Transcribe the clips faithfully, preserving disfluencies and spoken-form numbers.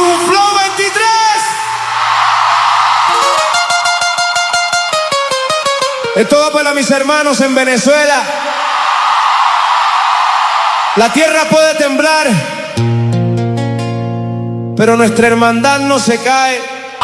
un Flow veintitrés. Esto va para mis hermanos en Venezuela. La tierra puede temblar, pero nuestra hermandad no se cae.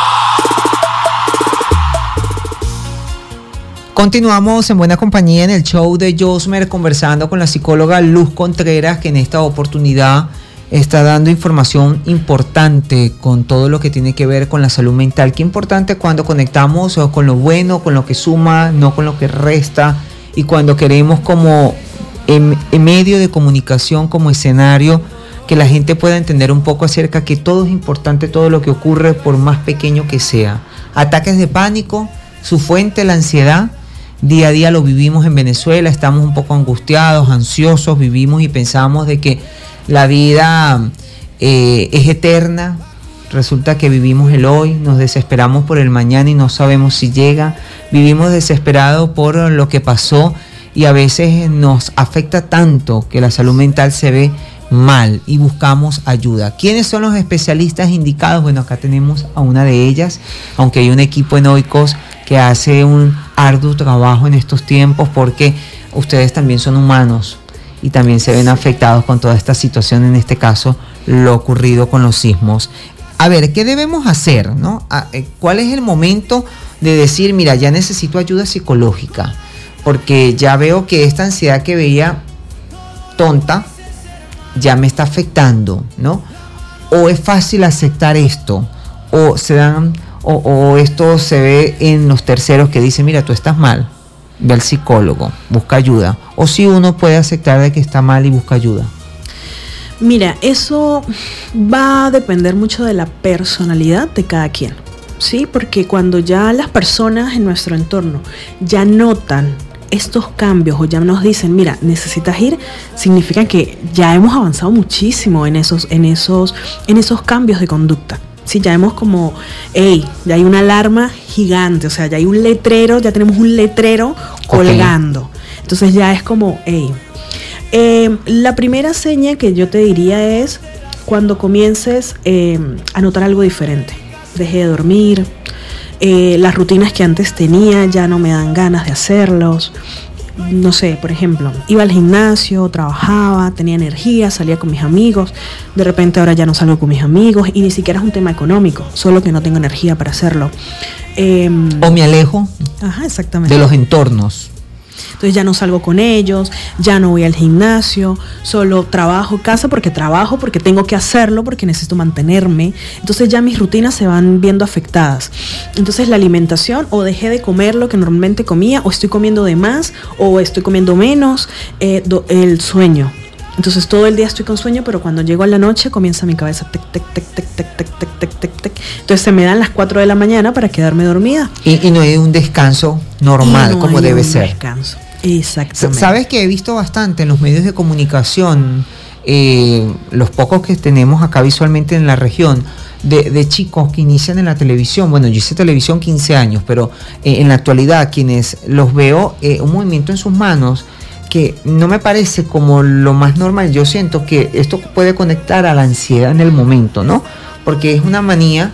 Continuamos en buena compañía en el show de Josmer, conversando con la psicóloga Luz Contreras, que en esta oportunidad está dando información importante con todo lo que tiene que ver con la salud mental. Qué importante cuando conectamos con lo bueno, con lo que suma, no con lo que resta, y cuando queremos como en, en medio de comunicación, como escenario, que la gente pueda entender un poco acerca que todo es importante, todo lo que ocurre, por más pequeño que sea. Ataques de pánico, su fuente, la ansiedad. Día a día lo vivimos en Venezuela, estamos un poco angustiados, ansiosos, vivimos y pensamos de que la vida eh, es eterna. Resulta que vivimos el hoy, nos desesperamos por el mañana y no sabemos si llega. Vivimos desesperados por lo que pasó y a veces nos afecta tanto que la salud mental se ve mal y buscamos ayuda. ¿Quiénes son los especialistas indicados? Bueno, acá tenemos a una de ellas, aunque hay un equipo en Oikos que hace un arduo trabajo en estos tiempos, porque ustedes también son humanos y también se ven afectados con toda esta situación, en este caso lo ocurrido con los sismos. A ver, ¿qué debemos hacer, no? ¿Cuál es el momento de decir, mira, ya necesito ayuda psicológica? Porque ya veo que esta ansiedad que veía tonta ya me está afectando, ¿no? O es fácil aceptar esto, o se dan, o, o esto se ve en los terceros que dicen, mira, tú estás mal, ve al psicólogo, busca ayuda. O si uno puede aceptar de que está mal y busca ayuda. Mira, eso va a depender mucho de la personalidad de cada quien, ¿sí? Porque cuando ya las personas en nuestro entorno ya notan estos cambios o ya nos dicen, mira, necesitas ir, significa que ya hemos avanzado muchísimo en esos, en esos, en esos cambios de conducta. Sí, ya hemos como, hey, ya hay una alarma gigante, o sea, ya hay un letrero, ya tenemos un letrero colgando. Okay. Entonces ya es como, hey. Eh, la primera seña que yo te diría es cuando comiences eh, a notar algo diferente. Dejé de dormir. Eh, las rutinas que antes tenía ya no me dan ganas de hacerlos. No sé, por ejemplo, iba al gimnasio, trabajaba, tenía energía, salía con mis amigos. De repente ahora ya no salgo con mis amigos y ni siquiera es un tema económico, solo que no tengo energía para hacerlo. Eh, o me alejo. Ajá, exactamente. De los entornos. Entonces ya no salgo con ellos, ya no voy al gimnasio, solo trabajo casa porque trabajo, porque tengo que hacerlo, porque necesito mantenerme. Entonces ya mis rutinas se van viendo afectadas. Entonces la alimentación, o dejé de comer lo que normalmente comía, o estoy comiendo de más, o estoy comiendo menos. Eh, do, el sueño. Entonces todo el día estoy con sueño, pero cuando llego a la noche comienza mi cabeza tic, tic, tic, tic, tic, tic, tic, tic, tic, tic. Entonces se me dan las cuatro de la mañana para quedarme dormida. Y, y no hay un descanso normal, no como debe ser. Descanso. Exactamente. Sabes que he visto bastante en los medios de comunicación, eh, los pocos que tenemos acá visualmente en la región, de, de chicos que inician en la televisión. Bueno, yo hice televisión quince años, pero eh, en la actualidad quienes los veo, eh, un movimiento en sus manos que no me parece como lo más normal. Yo siento que esto puede conectar a la ansiedad en el momento, ¿no? Porque es una manía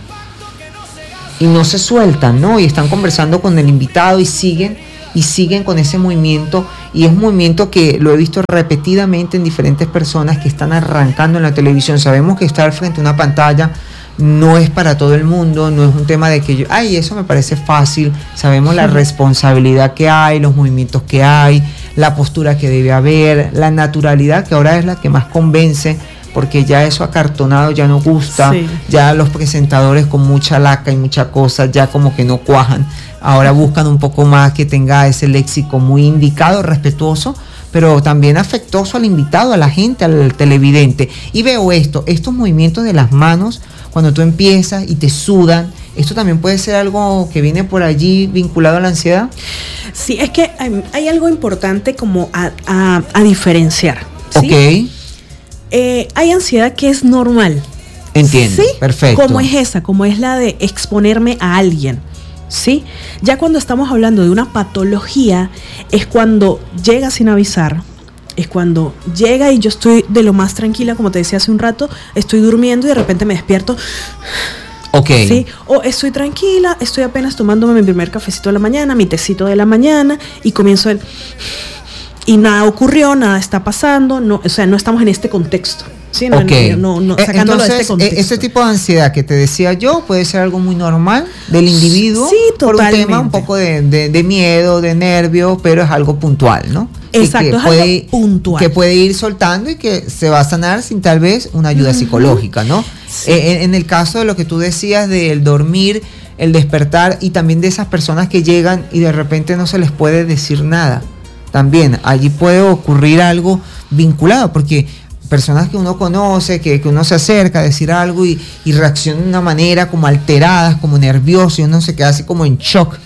y no se sueltan, ¿no? Y están conversando con el invitado y siguen y siguen con ese movimiento, y es un movimiento que lo he visto repetidamente en diferentes personas que están arrancando en la televisión. Sabemos que estar frente a una pantalla no es para todo el mundo, no es un tema de que yo, ay, eso me parece fácil. Sabemos la responsabilidad que hay, los movimientos que hay, la postura que debe haber, la naturalidad que ahora es la que más convence, porque ya eso acartonado ya no gusta, sí. Ya los presentadores con mucha laca y mucha cosa ya como que no cuajan. Ahora buscan un poco más que tenga ese léxico muy indicado, respetuoso, pero también afectuoso al invitado, a la gente, al televidente. Y veo esto, estos movimientos de las manos, cuando tú empiezas y te sudan, ¿esto también puede ser algo que viene por allí vinculado a la ansiedad? Sí, es que hay, hay algo importante como a, a, a diferenciar, ¿sí? Ok. Eh, hay ansiedad que es normal. Entiendo, ¿sí? Perfecto. Como es esa, como es la de exponerme a alguien, ¿sí? Ya cuando estamos hablando de una patología, es cuando llega sin avisar, Es cuando llega y yo estoy de lo más tranquila, como te decía hace un rato, estoy durmiendo y de repente me despierto. Ok. Sí, o estoy tranquila, estoy apenas tomándome mi primer cafecito de la mañana, mi tecito de la mañana, y comienzo el... Y nada ocurrió, nada está pasando, no, o sea, no estamos en este contexto. Sí, no, okay. no, no, no sacándolo Entonces, de este contexto. Ese tipo de ansiedad que te decía yo puede ser algo muy normal del individuo. Sí, totalmente. Por un tema un poco de, de, de miedo, de nervio, pero es algo puntual, ¿no? Exacto, que es puede, algo puntual. Que puede ir soltando y que se va a sanar sin tal vez una ayuda uh-huh. psicológica, ¿no? Sí. Eh, en, en el caso de lo que tú decías del dormir, el despertar y también de esas personas que llegan y de repente no se les puede decir nada. También allí puede ocurrir algo vinculado, porque personas que uno conoce, que, que uno se acerca a decir algo y, y reacciona de una manera como alteradas, como nervioso, y uno se queda así como en shock.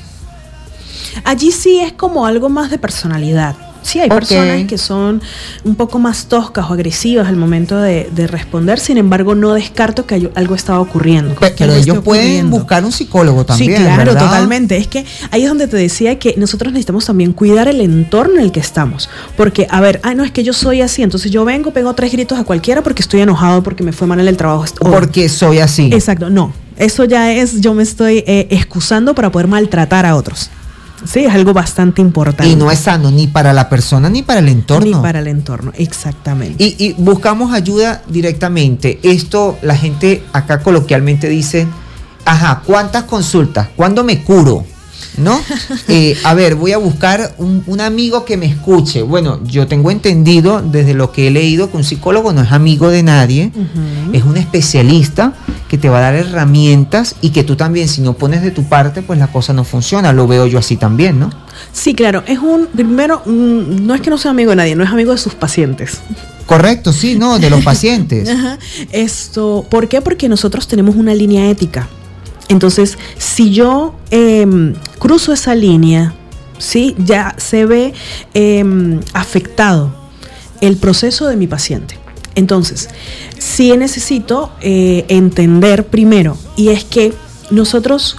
Allí sí es como algo más de personalidad. Sí, hay okay. personas que son un poco más toscas o agresivas al momento de, de responder, sin embargo no descarto que hay, algo estaba ocurriendo. Pero, pero ellos pueden buscar un psicólogo también, sí, claro, ¿verdad? Totalmente. Es que ahí es donde te decía que nosotros necesitamos también cuidar el entorno en el que estamos. Porque, a ver, ah, no, es que yo soy así, entonces yo vengo, pego tres gritos a cualquiera porque estoy enojado, porque me fue mal en el trabajo. O porque soy así. Exacto, no. Eso ya es, yo me estoy eh, excusando para poder maltratar a otros. Sí, es algo bastante importante. Y no es sano ni para la persona ni para el entorno. Ni para el entorno, exactamente. Y, y buscamos ayuda directamente. Esto la gente acá coloquialmente dice, ajá, ¿cuántas consultas? ¿Cuándo me curo? ¿No? Eh, a ver, voy a buscar un, un amigo que me escuche. Bueno, yo tengo entendido desde lo que he leído que un psicólogo no es amigo de nadie, uh-huh. es un especialista que te va a dar herramientas y que tú también, si no pones de tu parte, pues la cosa no funciona. Lo veo yo así también, ¿no? Sí, claro. Es un, primero, mm, no es que no sea amigo de nadie, no es amigo de sus pacientes. Correcto, sí, no, de los pacientes. Ajá. Esto, ¿por qué? Porque nosotros tenemos una línea ética. Entonces, si yo eh, cruzo esa línea, ¿sí? Ya se ve eh, afectado el proceso de mi paciente. Entonces, sí necesito eh, entender primero, y es que nosotros,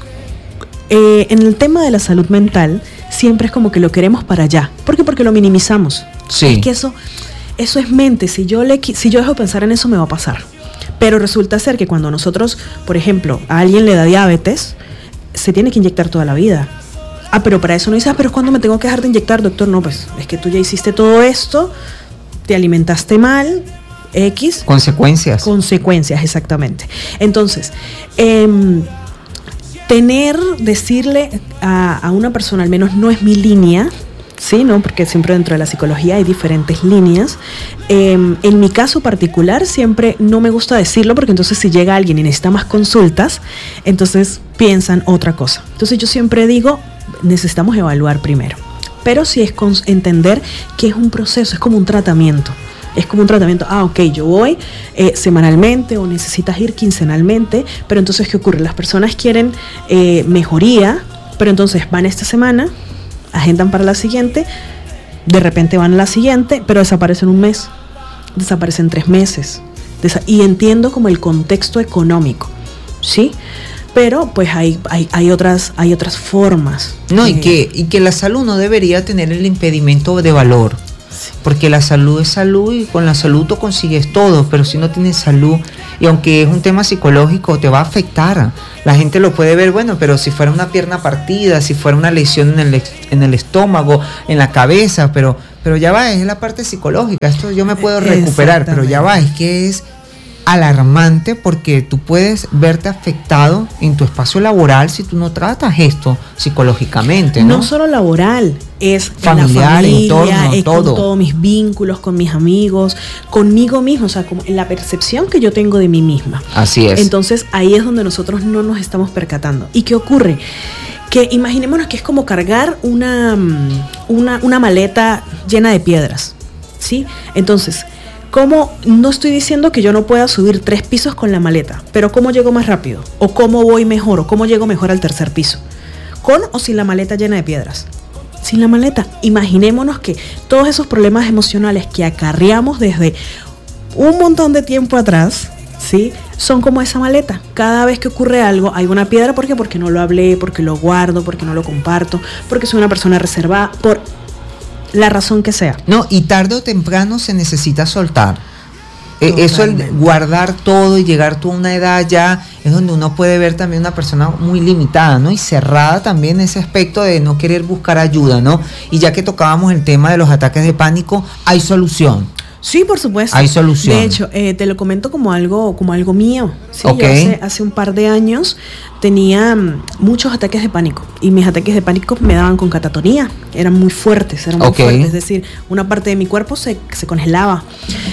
eh, en el tema de la salud mental, siempre es como que lo queremos para allá. ¿Por qué? Porque lo minimizamos. Sí. Es que eso, eso es mente. Si yo, le, si yo dejo pensar en eso, me va a pasar. Pero resulta ser que cuando nosotros, por ejemplo, a alguien le da diabetes, se tiene que inyectar toda la vida. Ah, pero para eso no dices, ah, pero ¿cuándo me tengo que dejar de inyectar, doctor? No, pues es que tú ya hiciste todo esto, te alimentaste mal, X. Consecuencias. Consecuencias, exactamente. Entonces, eh, tener, decirle a, a una persona, al menos no es mi línea, sí, ¿no? Porque siempre dentro de la psicología hay diferentes líneas. Eh, en mi caso particular siempre no me gusta decirlo porque entonces si llega alguien y necesita más consultas, entonces piensan otra cosa. Entonces yo siempre digo, necesitamos evaluar primero. Pero sí es con entender que es un proceso, es como un tratamiento. Es como un tratamiento, ah, ok, yo voy eh, semanalmente o necesitas ir quincenalmente, pero entonces ¿qué ocurre? Las personas quieren eh, mejoría, pero entonces van esta semana, agendan para la siguiente, de repente van a la siguiente, pero desaparecen un mes, desaparecen tres meses. Desa- y entiendo como el contexto económico, ¿sí? Pero pues hay, hay, hay, otras, hay otras formas. No, eh, y, que, y que la salud no debería tener el impedimento de valor. Porque la salud es salud y con la salud tú consigues todo, pero si no tienes salud, y aunque es un tema psicológico, te va a afectar. La gente lo puede ver, bueno, pero si fuera una pierna partida, si fuera una lesión en el, en el estómago, en la cabeza, pero, pero ya va, es la parte psicológica, esto yo me puedo recuperar, pero ya va, es que es alarmante porque tú puedes verte afectado en tu espacio laboral si tú no tratas esto psicológicamente, ¿no? No solo laboral, es familiar, en la familia, entorno, es todo. con todos mis vínculos, con mis amigos, conmigo mismo, o sea, como en la percepción que yo tengo de mí misma. Así es. Entonces ahí es donde nosotros no nos estamos percatando. ¿Y qué ocurre? Que imaginémonos que es como cargar una, una, una maleta llena de piedras, ¿sí? Entonces, ¿cómo? No estoy diciendo que yo no pueda subir tres pisos con la maleta, pero ¿cómo llego más rápido? ¿O cómo voy mejor? ¿O cómo llego mejor al tercer piso? ¿Con o sin la maleta llena de piedras? Sin la maleta. Imaginémonos que todos esos problemas emocionales que acarreamos desde un montón de tiempo atrás, ¿sí? Son como esa maleta. Cada vez que ocurre algo hay una piedra. ¿Por qué? Porque no lo hablé, porque lo guardo, porque no lo comparto, porque soy una persona reservada, por la razón que sea. No, y tarde o temprano se necesita soltar. Eh, eso, el guardar todo y llegar tú a una edad ya, es donde uno puede ver también una persona muy limitada, ¿no? Y cerrada también ese aspecto de no querer buscar ayuda, ¿no? Y ya que tocábamos el tema de los ataques de pánico, hay solución. Sí, por supuesto. Hay solución. De hecho, eh, te lo comento como algo, como algo mío. Sí, Okay. yo hace, hace un par de años tenía um, muchos ataques de pánico y mis ataques de pánico me daban con catatonía. Eran muy fuertes, eran muy Okay. fuertes. Es decir, una parte de mi cuerpo se, se congelaba.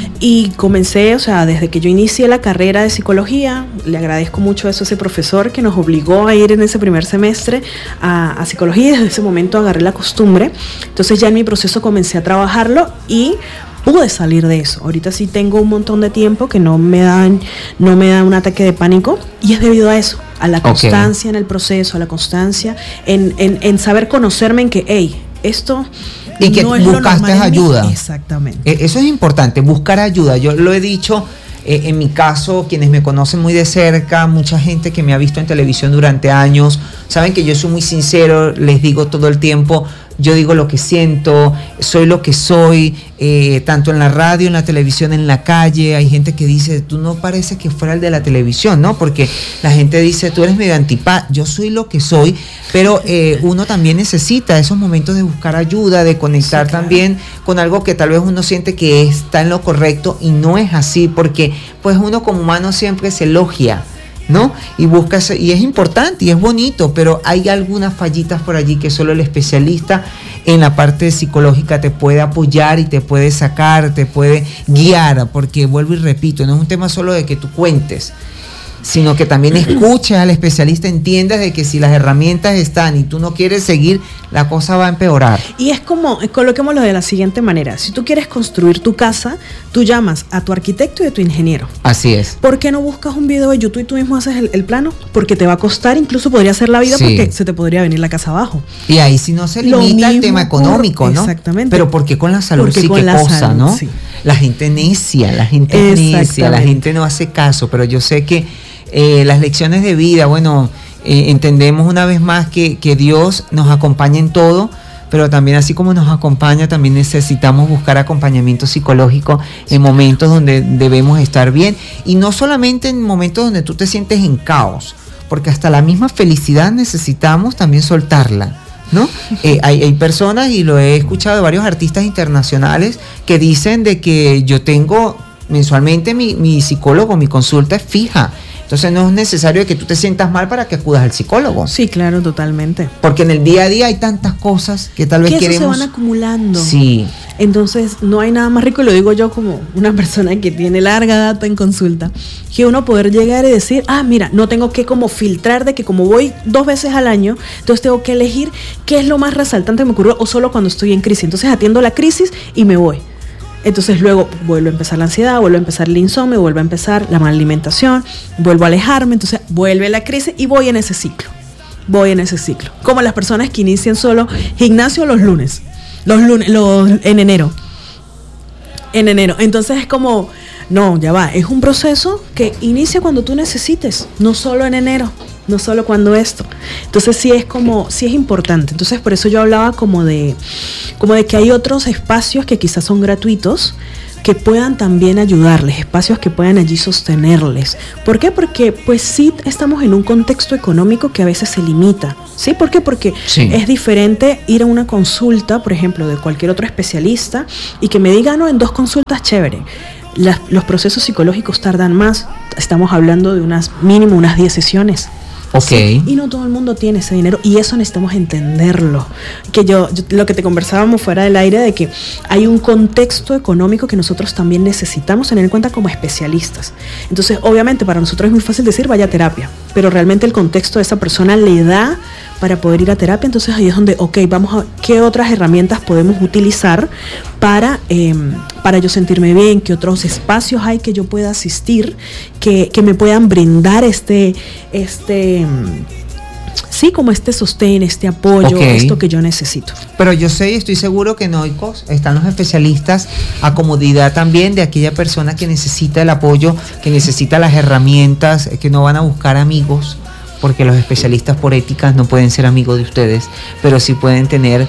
Y comencé, o sea, desde que yo inicié la carrera de psicología, le agradezco mucho eso a ese profesor que nos obligó a ir en ese primer semestre a, a psicología y desde ese momento agarré la costumbre. Entonces ya en mi proceso comencé a trabajarlo y pude salir de eso. Ahorita sí tengo un montón de tiempo que no me dan, no me da un ataque de pánico y es debido a eso, a la constancia okay. en el proceso, a la constancia en, en, en saber conocerme en que, hey, esto y que no es buscaste ayuda. Exactamente. Eso es importante, buscar ayuda. Yo lo he dicho, eh, en mi caso, quienes me conocen muy de cerca, mucha gente que me ha visto en televisión durante años, saben que yo soy muy sincero, les digo todo el tiempo, yo digo lo que siento, soy lo que soy, eh, tanto en la radio, en la televisión, en la calle. Hay gente que dice, tú no pareces que fuera el de la televisión, ¿no? Porque la gente dice, tú eres medio antipá, yo soy lo que soy, pero eh, uno también necesita esos momentos de buscar ayuda, de conectar sí, claro. también con algo que tal vez uno siente que está en lo correcto y no es así, porque pues uno como humano siempre se elogia, ¿no? Y busca, y es importante y es bonito, pero hay algunas fallitas por allí que solo el especialista en la parte psicológica te puede apoyar y te puede sacar, te puede guiar, porque vuelvo y repito, no es un tema solo de que tú cuentes, sino que también escuches al especialista, entiendas de que si las herramientas están y tú no quieres seguir, la cosa va a empeorar. Y es como, coloquémoslo de la siguiente manera, si tú quieres construir tu casa, tú llamas a tu arquitecto y a tu ingeniero. Así es. ¿Por qué no buscas un video de YouTube y tú mismo haces el, el plano? Porque te va a costar, incluso podría ser la vida sí. porque se te podría venir la casa abajo. Y ahí sí no se limita el tema económico, por, ¿no? Exactamente. Pero ¿por qué con la salud porque sí que cosa, salud, ¿no? Sí. La gente necia, la gente necia, la gente no hace caso, pero yo sé que Eh, las lecciones de vida, bueno, eh, entendemos una vez más que, que Dios nos acompaña en todo, pero también así como nos acompaña, también necesitamos buscar acompañamiento psicológico en momentos donde debemos estar bien, y no solamente en momentos donde tú te sientes en caos, porque hasta la misma felicidad necesitamos también soltarla, ¿no? Eh, hay, hay personas, y lo he escuchado de varios artistas internacionales, que dicen de que yo tengo mensualmente mi, mi psicólogo, mi consulta es fija. Entonces no es necesario que tú te sientas mal para que acudas al psicólogo. Sí, claro, totalmente. Porque en el día a día hay tantas cosas que tal vez que queremos... eso se van acumulando. Sí. Entonces no hay nada más rico, y lo digo yo como una persona que tiene larga data en consulta, que uno poder llegar y decir, ah, mira, no tengo que como filtrar de que como voy dos veces al año, entonces tengo que elegir qué es lo más resaltante que me ocurrió o solo cuando estoy en crisis. Entonces atiendo la crisis y me voy. Entonces luego vuelvo a empezar la ansiedad, vuelvo a empezar el insomnio, vuelvo a empezar la mala alimentación, vuelvo a alejarme, entonces vuelve la crisis y voy en ese ciclo, voy en ese ciclo. Como las personas que inician solo gimnasio los lunes, los lunes, los, en enero, en enero. Entonces es como, no, ya va, es un proceso que inicia cuando tú necesites, no solo en enero, no solo cuando esto. Entonces sí es como, sí es importante. Entonces por eso yo hablaba como de, como de que hay otros espacios que quizás son gratuitos, que puedan también ayudarles, espacios que puedan allí sostenerles. ¿Por qué? Porque pues sí estamos en un contexto económico que a veces se limita. ¿Sí? ¿Por qué? Porque sí. es diferente ir a una consulta, por ejemplo, de cualquier otro especialista y que me diga, no, en dos consultas chévere. Las, los procesos psicológicos tardan más. Estamos hablando de unas mínimo unas diez sesiones. Okay. Sí, y no todo el mundo tiene ese dinero y eso necesitamos entenderlo. Que yo, yo, lo que te conversábamos fuera del aire, de que hay un contexto económico que nosotros también necesitamos tener en cuenta como especialistas. Entonces, obviamente para nosotros es muy fácil decir vaya a terapia, pero realmente el contexto de esa persona le da para poder ir a terapia. Entonces ahí es donde, ok, vamos a qué otras herramientas podemos utilizar para, eh, para yo sentirme bien, qué otros espacios hay que yo pueda asistir, que, que me puedan brindar este, este, sí, como este sostén, este apoyo, okay. esto que yo necesito. Pero yo sé y estoy seguro que en Oikos están los especialistas a comodidad también de aquella persona que necesita el apoyo, que necesita las herramientas, que no van a buscar amigos, porque los especialistas por éticas no pueden ser amigos de ustedes, pero sí pueden tener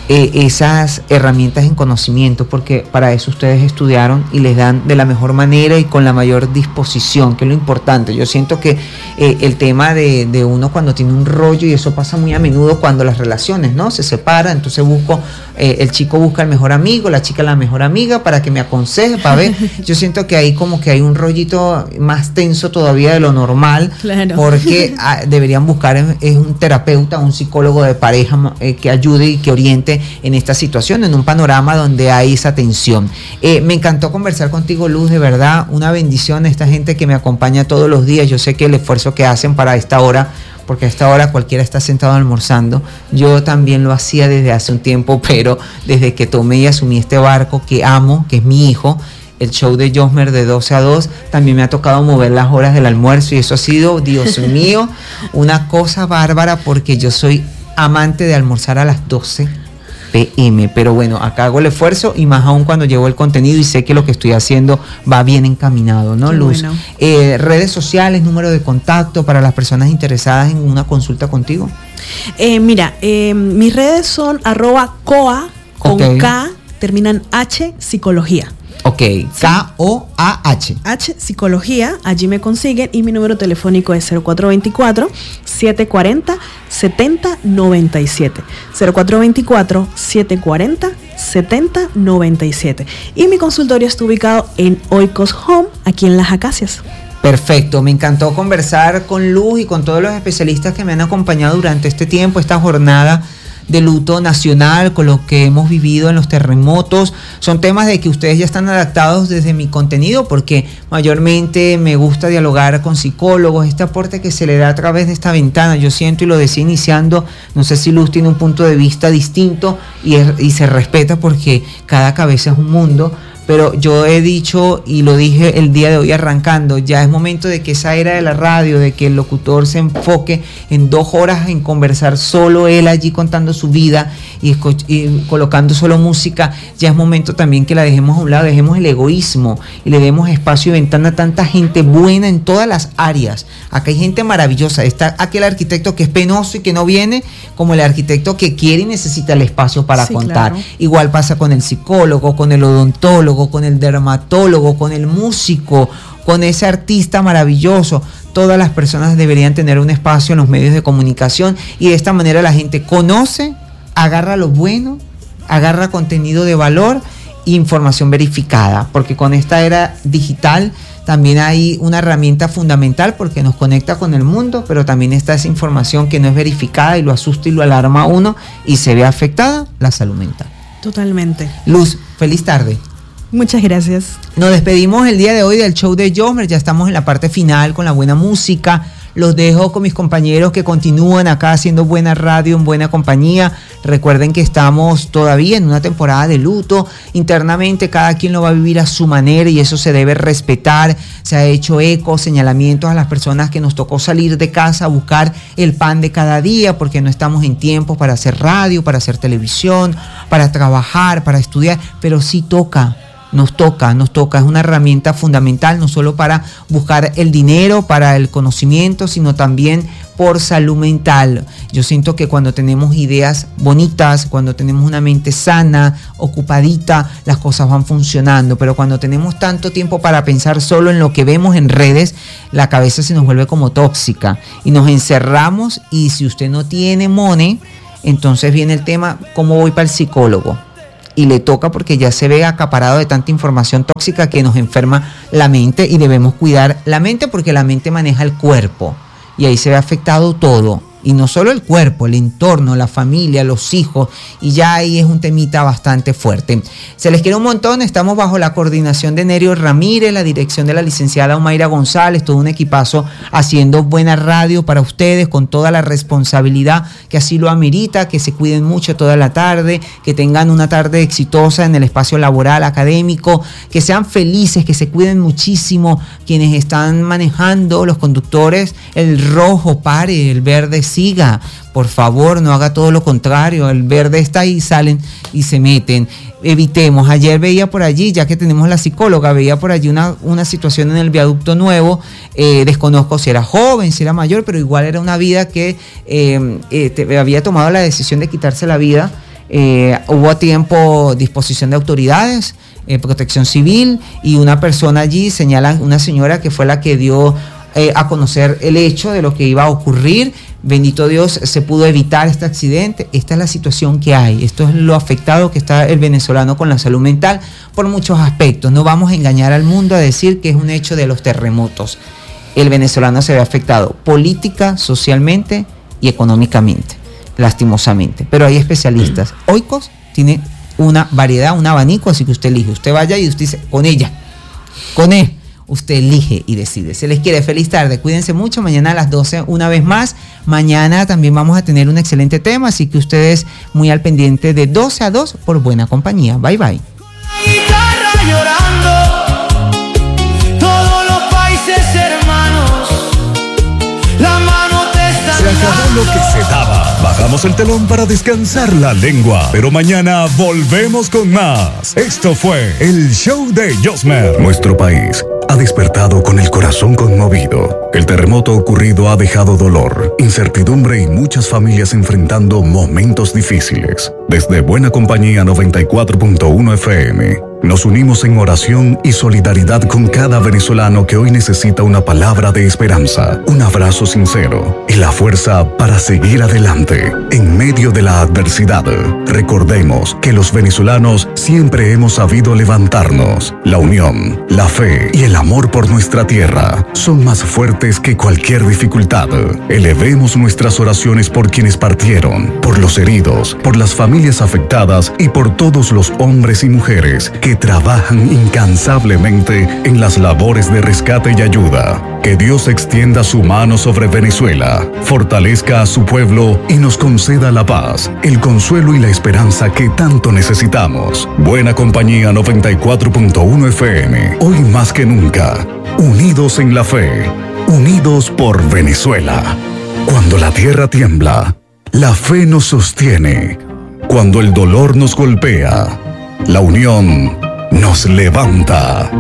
eh, esas herramientas en conocimiento, porque para eso ustedes estudiaron y les dan de la mejor manera y con la mayor disposición, que es lo importante. Yo siento que eh, el tema de, de uno cuando tiene un rollo, y eso pasa muy a menudo cuando las relaciones, ¿no?, se separan, entonces busco, eh, el chico busca el mejor amigo, la chica la mejor amiga para que me aconseje, para ver. Yo siento que ahí como que hay un rollito más tenso todavía de lo normal, claro, porque ah, deberían buscar es un terapeuta, un psicólogo de pareja eh, que ayude y que oriente en esta situación, en un panorama donde hay esa tensión. Eh, me encantó conversar contigo, Luz, de verdad, una bendición a esta gente que me acompaña todos los días. Yo sé que el esfuerzo que hacen para esta hora, porque a esta hora cualquiera está sentado almorzando, yo también lo hacía desde hace un tiempo, pero desde que tomé y asumí este barco que amo, que es mi hijo, el show de Josmer de doce a dos, también me ha tocado mover las horas del almuerzo, y eso ha sido, Dios mío, una cosa bárbara, porque yo soy amante de almorzar a las doce pe eme, pero bueno, acá hago el esfuerzo, y más aún cuando llevo el contenido y sé que lo que estoy haciendo va bien encaminado, ¿no, Luz? Bueno. Eh, redes sociales, número de contacto para las personas interesadas en una consulta contigo. Eh, mira, eh, mis redes son arroba coa, con okay. K, terminan H, psicología. Ok, K O A H. H, psicología, allí me consiguen, y mi número telefónico es cero cuatro dos cuatro, siete cuatro cero, siete cero nueve siete. cero cuatro dos cuatro, siete cuatro cero, siete cero nueve siete. Y mi consultorio está ubicado en Oikos Home, aquí en Las Acacias. Perfecto, me encantó conversar con Luz y con todos los especialistas que me han acompañado durante este tiempo, esta jornada de luto nacional, con lo que hemos vivido en los terremotos. Son temas de que ustedes ya están adaptados desde mi contenido, porque mayormente me gusta dialogar con psicólogos, este aporte que se le da a través de esta ventana. Yo siento, y lo decía iniciando, no sé si Luz tiene un punto de vista distinto y, es, y se respeta, porque cada cabeza es un mundo. Pero yo he dicho, y lo dije el día de hoy arrancando, ya es momento de que esa era de la radio, de que el locutor se enfoque en dos horas en conversar solo él allí contando su vida y, y colocando solo música. Ya es momento también que la dejemos a un lado, dejemos el egoísmo y le demos espacio y ventana a tanta gente buena en todas las áreas. Acá hay gente maravillosa. Está aquel arquitecto que es penoso y que no viene, como el arquitecto que quiere y necesita el espacio para sí, contar. Claro. Igual pasa con el psicólogo, con el odontólogo, con el dermatólogo, con el músico, con ese artista maravilloso. Todas las personas deberían tener un espacio en los medios de comunicación, y de esta manera la gente conoce, agarra lo bueno, agarra contenido de valor e información verificada, porque con esta era digital también hay una herramienta fundamental, porque nos conecta con el mundo, pero también está esa información que no es verificada y lo asusta y lo alarma a uno, y se ve afectada la salud mental. Totalmente. Luz, feliz tarde. Muchas gracias. Nos despedimos el día de hoy del show de Josmer. Ya estamos en la parte final con la buena música. Los dejo con mis compañeros que continúan acá haciendo buena radio en buena compañía. Recuerden que estamos todavía en una temporada de luto. Internamente cada quien lo va a vivir a su manera, y eso se debe respetar. Se ha hecho eco, señalamientos a las personas que nos tocó salir de casa a buscar el pan de cada día, porque no estamos en tiempo para hacer radio, para hacer televisión, para trabajar, para estudiar, pero sí toca. Nos toca, nos toca, es una herramienta fundamental, no solo para buscar el dinero, para el conocimiento, sino también por salud mental. Yo siento que cuando tenemos ideas bonitas, cuando tenemos una mente sana, ocupadita, las cosas van funcionando, pero cuando tenemos tanto tiempo para pensar solo en lo que vemos en redes, la cabeza se nos vuelve como tóxica y nos encerramos, y si usted no tiene money, entonces viene el tema, ¿cómo voy para el psicólogo? Y le toca, porque ya se ve acaparado de tanta información tóxica que nos enferma la mente, y debemos cuidar la mente, porque la mente maneja el cuerpo y ahí se ve afectado todo. Y no solo el cuerpo, el entorno, la familia, los hijos, y ya ahí es un temita bastante fuerte. Se les quiere un montón. Estamos bajo la coordinación de Nerio Ramírez, la dirección de la licenciada Omaira González, todo un equipazo haciendo buena radio para ustedes, con toda la responsabilidad que así lo amerita. Que se cuiden mucho toda la tarde, que tengan una tarde exitosa en el espacio laboral, académico, que sean felices, que se cuiden muchísimo quienes están manejando, los conductores. El rojo pare, el verde siga, por favor, no haga todo lo contrario. El verde está ahí, salen y se meten. Evitemos. Ayer veía por allí, ya que tenemos la psicóloga, veía por allí una, una situación en el viaducto nuevo. Eh, desconozco si era joven, si era mayor, pero igual era una vida que eh, eh, te, había tomado la decisión de quitarse la vida Eh, hubo a tiempo disposición de autoridades, eh, protección civil, y una persona allí, señalan una señora que fue la que dio eh, a conocer el hecho de lo que iba a ocurrir. Bendito Dios, se pudo evitar este accidente. Esta es la situación que hay. Esto es lo afectado que está el venezolano con la salud mental por muchos aspectos. No vamos a engañar al mundo a decir que es un hecho de los terremotos. El venezolano se ve afectado política, socialmente y económicamente, lastimosamente. Pero hay especialistas. Oikos tiene una variedad, un abanico, así que usted elige. Usted vaya y usted dice, con ella, con él. Usted elige y decide. Se les quiere. Feliz tarde. Cuídense mucho. Mañana a las doce una vez más. Mañana también vamos a tener un excelente tema, así que ustedes muy al pendiente de doce a dos por Buena Compañía. Bye, bye. Todos los países hermanos, la mano te está Se acabó lo que se daba. Bajamos el telón para descansar la lengua, pero mañana volvemos con más. Esto fue el show de Josmer. Nuestro país ha despertado con el corazón conmovido. El terremoto ocurrido ha dejado dolor, incertidumbre y muchas familias enfrentando momentos difíciles. Desde Buena Compañía noventa y cuatro punto uno F M, nos unimos en oración y solidaridad con cada venezolano que hoy necesita una palabra de esperanza, un abrazo sincero y la fuerza para seguir adelante en medio de la adversidad. Recordemos que los venezolanos siempre hemos sabido levantarnos. La unión, la fe y el amor por nuestra tierra son más fuertes que cualquier dificultad. Elevemos nuestras oraciones por quienes partieron, por los heridos, por las familias afectadas y por todos los hombres y mujeres que trabajan incansablemente en las labores de rescate y ayuda. Que Dios extienda su mano sobre Venezuela, fortalezca a su pueblo y nos conceda la paz, el consuelo y la esperanza que tanto necesitamos. Buena Compañía noventa y cuatro punto uno F M, hoy más que nunca, unidos en la fe, unidos por Venezuela. Cuando la tierra tiembla, la fe nos sostiene. Cuando el dolor nos golpea, la unión nos levanta.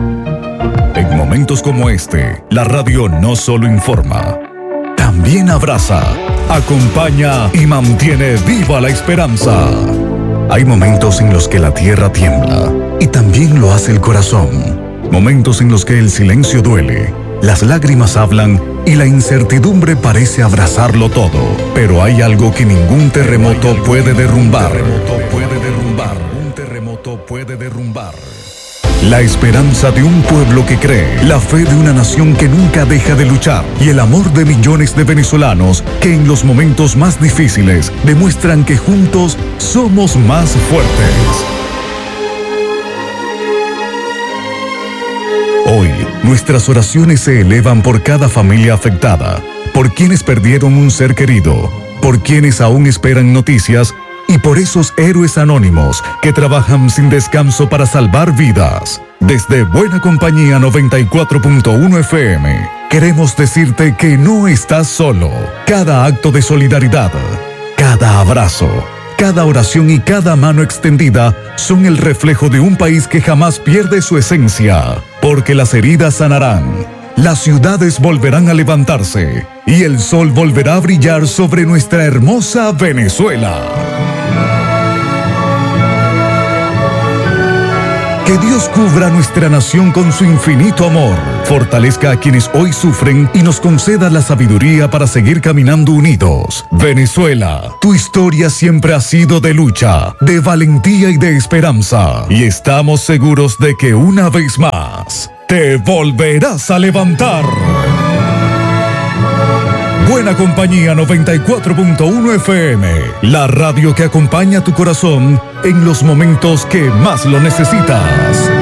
En momentos como este, la radio no solo informa, también abraza, acompaña y mantiene viva la esperanza. Hay momentos en los que la tierra tiembla y también lo hace el corazón. Momentos en los que el silencio duele, las lágrimas hablan y la incertidumbre parece abrazarlo todo. Pero hay algo que ningún terremoto puede derrumbar. Puede derrumbar. Un terremoto puede derrumbar. La esperanza de un pueblo que cree, la fe de una nación que nunca deja de luchar y el amor de millones de venezolanos que en los momentos más difíciles demuestran que juntos somos más fuertes. Hoy, nuestras oraciones se elevan por cada familia afectada, por quienes perdieron un ser querido, por quienes aún esperan noticias y por esos héroes anónimos que trabajan sin descanso para salvar vidas. Desde Buena Compañía noventa y cuatro punto uno F M, queremos decirte que no estás solo. Cada acto de solidaridad, cada abrazo, cada oración y cada mano extendida son el reflejo de un país que jamás pierde su esencia, porque las heridas sanarán, las ciudades volverán a levantarse y el sol volverá a brillar sobre nuestra hermosa Venezuela. Que Dios cubra nuestra nación con su infinito amor, fortalezca a quienes hoy sufren y nos conceda la sabiduría para seguir caminando unidos. Venezuela, tu historia siempre ha sido de lucha, de valentía y de esperanza. Y estamos seguros de que una vez más, te volverás a levantar. Buena Compañía noventa y cuatro punto uno F M, la radio que acompaña tu corazón en los momentos que más lo necesitas.